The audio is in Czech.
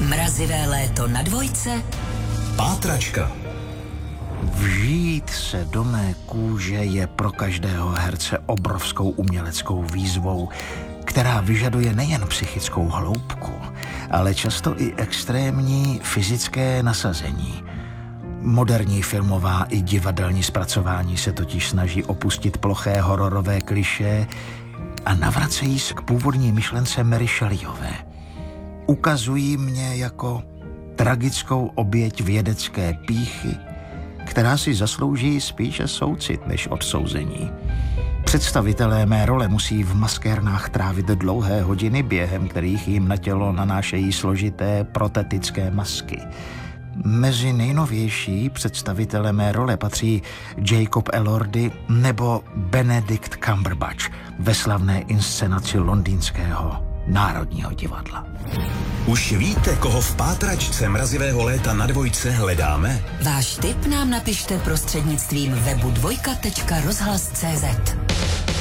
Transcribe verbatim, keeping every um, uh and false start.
Mrazivé léto na dvojce. Pátračka. Vžít se do mé kůže je pro každého herce obrovskou uměleckou výzvou, která vyžaduje nejen psychickou hloubku, ale často i extrémní fyzické nasazení. Moderní filmová i divadelní zpracování se totiž snaží opustit ploché hororové klišé a navracejí se k původní myšlence Mary Shelleyové. Ukazují mě jako tragickou oběť vědecké pýchy, která si zaslouží spíše soucit než odsouzení. Představitelé mé role musí v maskérnách trávit dlouhé hodiny, během kterých jim na tělo nanášejí složité protetické masky. Mezi nejnovější představitele mé role patří Jacob Elordi nebo Benedict Cumberbatch ve slavné inscenaci londýnského Národního divadla. Už víte, koho v pátračce Mrazivého léta na dvojce hledáme? Váš tip nám napište prostřednictvím webu dvojka tečka rozhlas tečka cé zet.